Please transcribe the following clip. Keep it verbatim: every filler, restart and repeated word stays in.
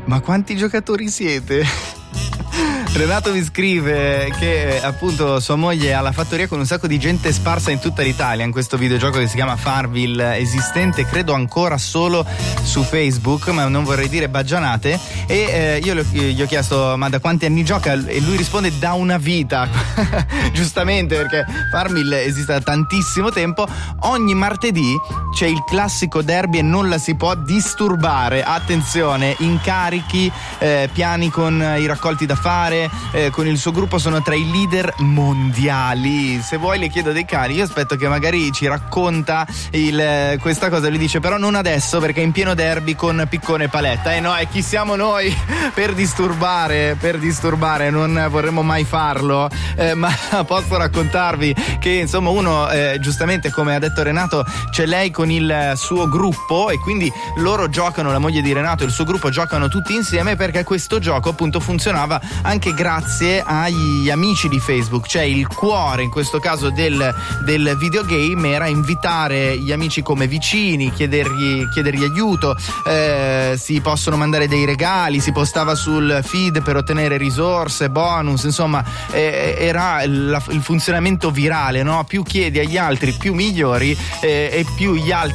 Ma quanti giocatori siete? Renato mi scrive che appunto sua moglie ha la fattoria con un sacco di gente sparsa in tutta l'Italia in questo videogioco che si chiama Farmville, esistente credo ancora solo su Facebook, ma non vorrei dire baggianate. E eh, io gli ho chiesto ma da quanti anni gioca, e lui risponde da una vita. Giustamente, perché Farmville esiste da tantissimo tempo. Ogni martedì c'è il classico derby e non la si può disturbare, attenzione, incarichi, eh, piani con i raccolti da fare. Eh, con il suo gruppo sono tra i leader mondiali. Se vuoi le chiedo dei cani, io aspetto che magari ci racconta il, questa cosa. Lui dice però non adesso perché è in pieno derby con Piccone e Paletta. Eh no, e chi siamo noi per disturbare, per disturbare, non vorremmo mai farlo, eh, ma posso raccontarvi che insomma uno, eh, giustamente come ha detto Renato, c'è lei con il suo gruppo e quindi loro giocano, la moglie di Renato e il suo gruppo giocano tutti insieme, perché questo gioco appunto funzionava anche grazie agli amici di Facebook. Cioè il cuore in questo caso del, del videogame era invitare gli amici come vicini, chiedergli, chiedergli aiuto, eh, si possono mandare dei regali, si postava sul feed per ottenere risorse, bonus, insomma eh, era la, il funzionamento virale, no? Più chiedi agli altri più migliori, eh, e più gli altri